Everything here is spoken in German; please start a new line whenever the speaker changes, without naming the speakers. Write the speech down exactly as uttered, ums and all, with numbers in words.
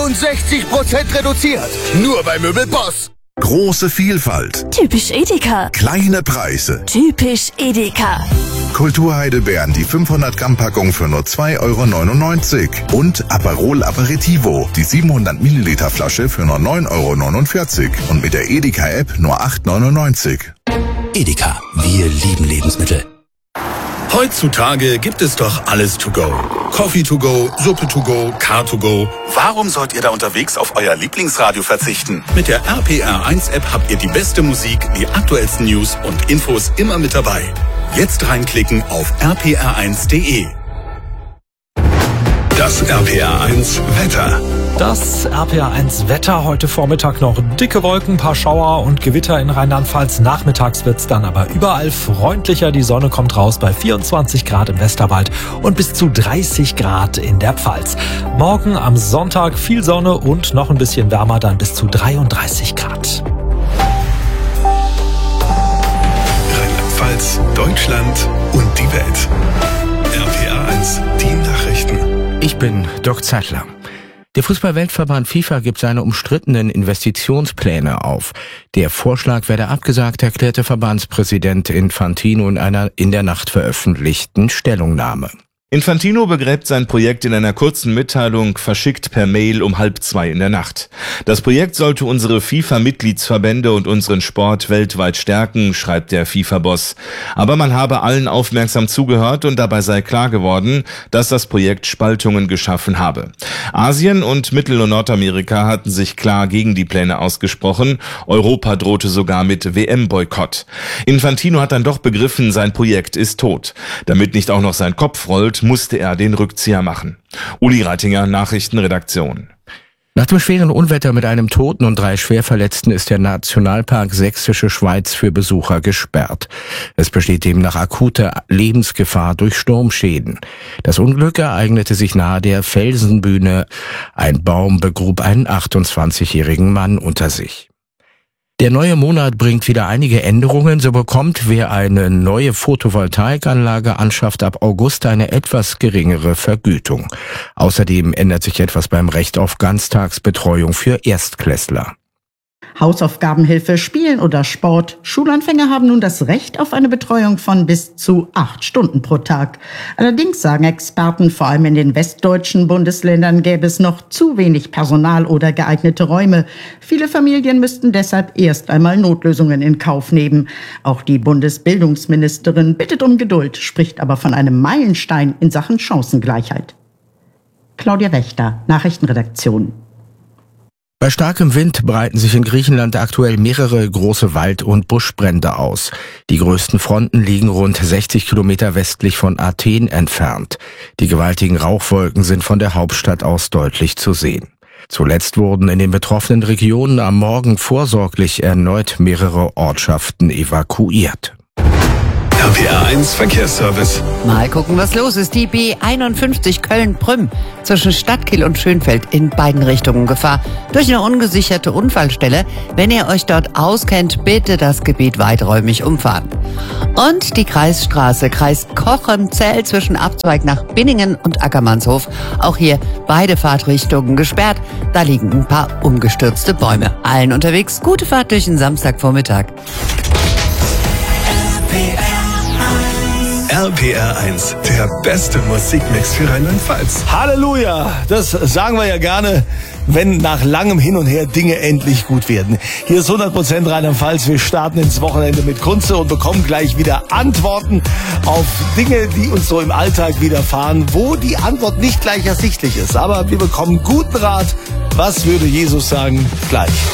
vierundsechzig Prozent reduziert. Nur bei Möbelboss.
Große Vielfalt.
Typisch Edeka.
Kleine Preise.
Typisch Edeka.
Kulturheidelbeeren, die fünfhundert Gramm Packung für nur zwei Euro neunundneunzig. Und Aperol Aperitivo, die siebenhundert Milliliter Flasche für nur neun Euro neunundvierzig. Und mit der Edeka-App nur acht Euro neunundneunzig.
Edeka, wir lieben Lebensmittel.
Heutzutage gibt es doch alles to go. Coffee to go, Suppe to go, Car to go. Warum sollt ihr da unterwegs auf euer Lieblingsradio verzichten? Mit der R P R eins App habt ihr die beste Musik, die aktuellsten News und Infos immer mit dabei. Jetzt reinklicken auf r p r eins punkt d e. Das R P R eins Wetter.
Das R P R eins Wetter heute Vormittag noch dicke Wolken, paar Schauer und Gewitter in Rheinland-Pfalz. Nachmittags wird's dann aber überall freundlicher. Die Sonne kommt raus bei vierundzwanzig Grad im Westerwald und bis zu dreißig Grad in der Pfalz. Morgen am Sonntag viel Sonne und noch ein bisschen wärmer, dann bis zu dreiunddreißig Grad.
Rheinland-Pfalz, Deutschland und die Welt. R P R eins, die Nachrichten.
Ich bin Dirk Zeitler. Der Fußball-Weltverband FIFA gibt seine umstrittenen Investitionspläne auf. Der Vorschlag werde abgesagt, erklärte Verbandspräsident Infantino in einer in der Nacht veröffentlichten Stellungnahme.
Infantino begräbt sein Projekt in einer kurzen Mitteilung, verschickt per Mail um halb zwei in der Nacht. Das Projekt sollte unsere FIFA-Mitgliedsverbände und unseren Sport weltweit stärken, schreibt der FIFA-Boss. Aber man habe allen aufmerksam zugehört und dabei sei klar geworden, dass das Projekt Spaltungen geschaffen habe. Asien und Mittel- und Nordamerika hatten sich klar gegen die Pläne ausgesprochen. Europa drohte sogar mit W M-Boykott. Infantino hat dann doch begriffen, sein Projekt ist tot. Damit nicht auch noch sein Kopf rollt, musste er den Rückzieher machen. Uli Reitinger, Nachrichtenredaktion.
Nach dem schweren Unwetter mit einem Toten und drei Schwerverletzten ist der Nationalpark Sächsische Schweiz für Besucher gesperrt. Es besteht demnach akute Lebensgefahr durch Sturmschäden. Das Unglück ereignete sich nahe der Felsenbühne. Ein Baum begrub einen achtundzwanzigjährigen Mann unter sich. Der neue Monat bringt wieder einige Änderungen. So bekommt, wer eine neue Photovoltaikanlage anschafft, ab August eine etwas geringere Vergütung. Außerdem ändert sich etwas beim Recht auf Ganztagsbetreuung für Erstklässler.
Hausaufgabenhilfe, Spielen oder Sport. Schulanfänger haben nun das Recht auf eine Betreuung von bis zu acht Stunden pro Tag. Allerdings sagen Experten, vor allem in den westdeutschen Bundesländern gäbe es noch zu wenig Personal oder geeignete Räume. Viele Familien müssten deshalb erst einmal Notlösungen in Kauf nehmen. Auch die Bundesbildungsministerin bittet um Geduld, spricht aber von einem Meilenstein in Sachen Chancengleichheit. Claudia Wächter, Nachrichtenredaktion.
Bei starkem Wind breiten sich in Griechenland aktuell mehrere große Wald- und Buschbrände aus. Die größten Fronten liegen rund sechzig Kilometer westlich von Athen entfernt. Die gewaltigen Rauchwolken sind von der Hauptstadt aus deutlich zu sehen. Zuletzt wurden in den betroffenen Regionen am Morgen vorsorglich erneut mehrere Ortschaften evakuiert.
R P R eins Verkehrsservice.
Mal gucken, was los ist. Die B einundfünfzig Köln-Prüm zwischen Stadtkiel und Schönfeld in beiden Richtungen Gefahr durch eine ungesicherte Unfallstelle. Wenn ihr euch dort auskennt, bitte das Gebiet weiträumig umfahren. Und die Kreisstraße, Kreis Cochem-Zell zwischen Abzweig nach Binningen und Ackermannshof. Auch hier beide Fahrtrichtungen gesperrt. Da liegen ein paar umgestürzte Bäume. Allen unterwegs gute Fahrt durch den Samstagvormittag.
R P R eins, der beste Musikmix für Rheinland-Pfalz.
Halleluja! Das sagen wir ja gerne, wenn nach langem Hin und Her Dinge endlich gut werden. Hier ist hundert Prozent Rheinland-Pfalz. Wir starten ins Wochenende mit Kunze und bekommen gleich wieder Antworten auf Dinge, die uns so im Alltag widerfahren, wo die Antwort nicht gleich ersichtlich ist. Aber wir bekommen guten Rat. Was würde Jesus sagen? Gleich.